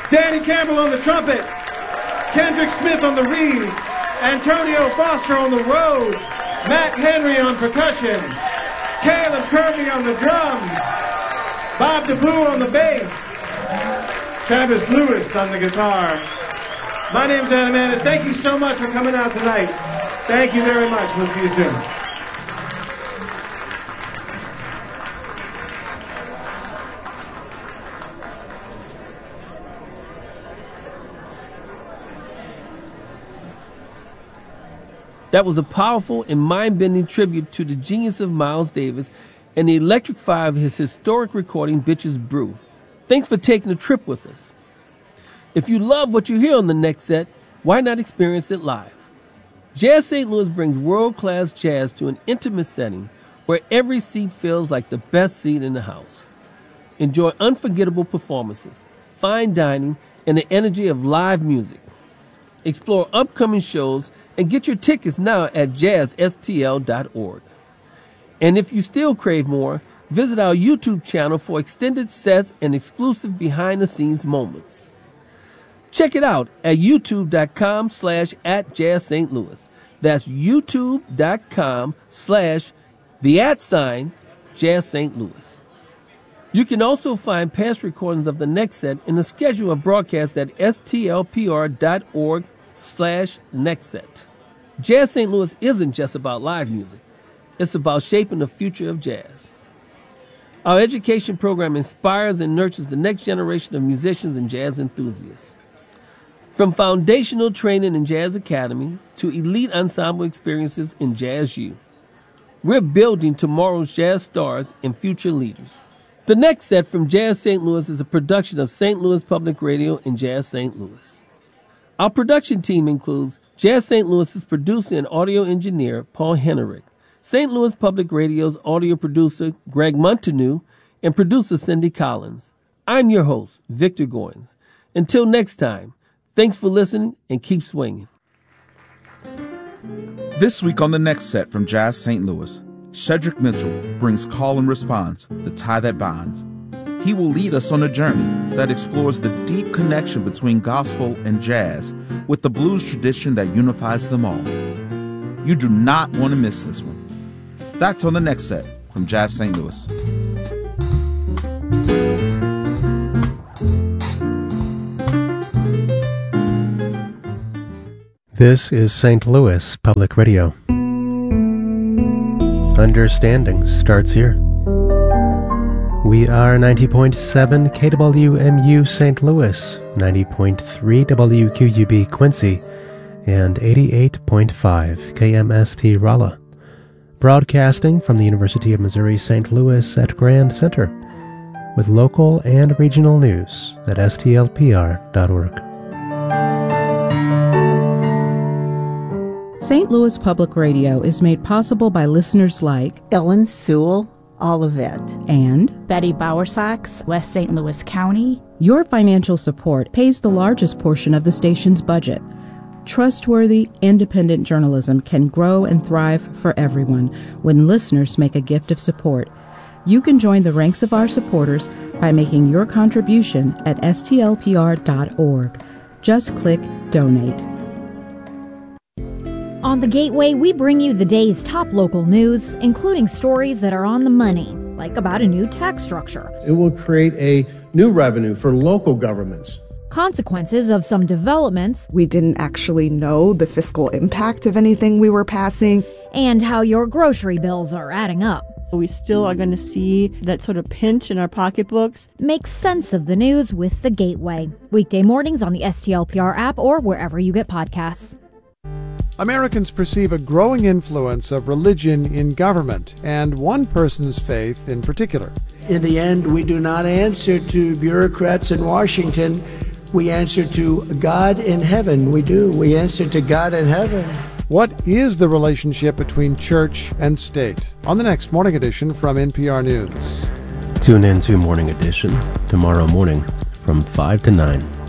Danny Campbell on the trumpet, Kendrick Smith on the reeds, Antonio Foster on the Rhodes, Matt Henry on percussion, Caleb Kirby on the drums, Bob DeBoo on the bass, Travis Lewis on the guitar. My name's Adam Annis. Thank you so much for coming out tonight. Thank you very much. We'll see you soon. That was a powerful and mind-bending tribute to the genius of Miles Davis and the electric fire of his historic recording, Bitches Brew. Thanks for taking a trip with us. If you love what you hear on the next set, why not experience it live? Jazz St. Louis brings world-class jazz to an intimate setting where every seat feels like the best seat in the house. Enjoy unforgettable performances, fine dining, and the energy of live music. Explore upcoming shows and get your tickets now at jazzstl.org. And if you still crave more, visit our YouTube channel for extended sets and exclusive behind-the-scenes moments. Check it out at youtube.com/@JazzSt.Louis. That's youtube.com/@Jazz St. Louis. You can also find past recordings of the next set in the schedule of broadcasts at stlpr.org/nextset. Jazz St. Louis isn't just about live music. It's about shaping the future of jazz. Our education program inspires and nurtures the next generation of musicians and jazz enthusiasts. From foundational training in Jazz Academy to elite ensemble experiences in Jazz U, we're building tomorrow's jazz stars and future leaders. The next set from Jazz St. Louis is a production of St. Louis Public Radio and Jazz St. Louis. Our production team includes Jazz St. Louis's producer and audio engineer, Paul Henerick, St. Louis Public Radio's audio producer, Greg Montanou, and producer, Cindy Collins. I'm your host, Victor Goins. Until next time, thanks for listening and keep swinging. This week on the next set from Jazz St. Louis, Shedrick Mitchell brings Call and Response, The Tie That Bonds. He will lead us on a journey that explores the deep connection between gospel and jazz with the blues tradition that unifies them all. You do not want to miss this one. That's on the next set from Jazz St. Louis. This is St. Louis Public Radio. Understanding starts here. We are 90.7 KWMU St. Louis, 90.3 WQUB Quincy, and 88.5 KMST Rolla. Broadcasting from the University of Missouri St. Louis at Grand Center, with local and regional news at stlpr.org. St. Louis Public Radio is made possible by listeners like Ellen Sewell, Olivet, and Betty Bowersox, West St. Louis County. Your financial support pays the largest portion of the station's budget. Trustworthy, independent journalism can grow and thrive for everyone when listeners make a gift of support. You can join the ranks of our supporters by making your contribution at stlpr.org. Just click Donate. On The Gateway, we bring you the day's top local news, including stories that are on the money, like about a new tax structure. It will create a new revenue for local governments. Consequences of some developments. We didn't actually know the fiscal impact of anything we were passing. And how your grocery bills are adding up. We still are going to see that sort of pinch in our pocketbooks. Make sense of the news with The Gateway. Weekday mornings on the STLPR app or wherever you get podcasts. Americans perceive a growing influence of religion in government, and one person's faith in particular. In the end, we do not answer to bureaucrats in Washington. We answer to God in heaven. We answer to God in heaven. What is the relationship between church and state? On the next Morning Edition from NPR News. Tune in to Morning Edition tomorrow morning from 5 to 9.